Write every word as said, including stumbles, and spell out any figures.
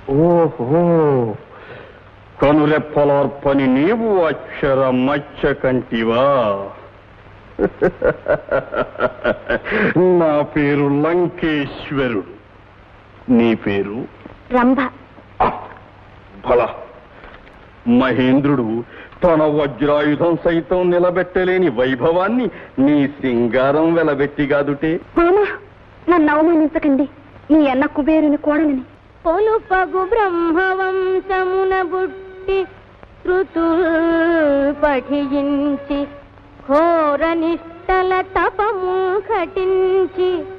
ఓహో, కనురెప్పలార్పని నీవు అక్షర మచ్చ కంటివా? నా పేరు లంకేశ్వరుడు. నీ పేరు? రంభ. భల, మహేంద్రుడు తన వజ్రాయుధం సైతం నిలబెట్టలేని వైభవాన్ని నీ సింగారం వెలబెట్టిగాదుటే. మామా, నన్ను అవమానించకండి. నీ అన్న కుబేరుని కోడలని. పొలుపగు బ్రహ్మవంశమున బుట్టి శృతుల్ పఠించి ఘోర నిష్టల తపము ఘటించి